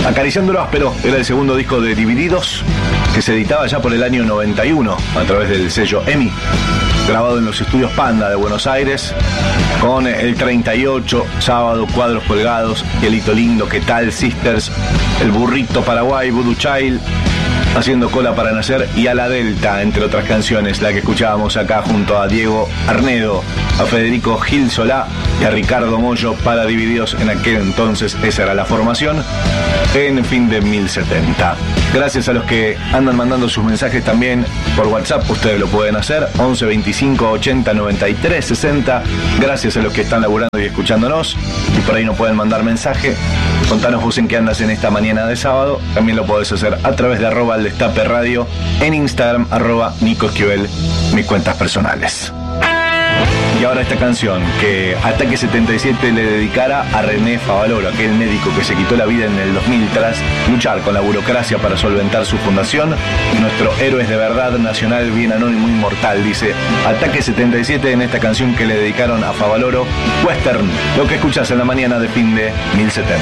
Acariciando lo áspero era el segundo disco de Divididos, que se editaba ya por el año 91 a través del sello EMI, grabado en los estudios Panda de Buenos Aires, con el 38, Sábado, Cuadros Colgados, Cielito Lindo, ¿Qué tal, Sisters?, El Burrito Paraguay, Voodoo Child, Haciendo Cola para Nacer y A la Delta, entre otras canciones, la que escuchábamos acá junto a Diego Arnedo, a Federico Gil Solá y a Ricardo Mollo para Divididos. En aquel entonces esa era la formación, en fin de 1070. Gracias a los que andan mandando sus mensajes también por WhatsApp, ustedes lo pueden hacer, 11 25 80 93 60. Gracias a los que están laburando y escuchándonos, y por ahí no pueden mandar mensaje, contanos vos en qué andas en esta mañana de sábado. También lo podés hacer a través de @eldestape_radio, en Instagram, @NicoEsquivel, mis cuentas personales. Y ahora esta canción que Ataque 77 le dedicara a René Favaloro, aquel médico que se quitó la vida en el 2000 tras luchar con la burocracia para solventar su fundación. Nuestro Héroes de Verdad Nacional, bien anónimo, inmortal, dice Ataque 77 en esta canción que le dedicaron a Favaloro, Western, lo que escuchas en la mañana de fin de 1070.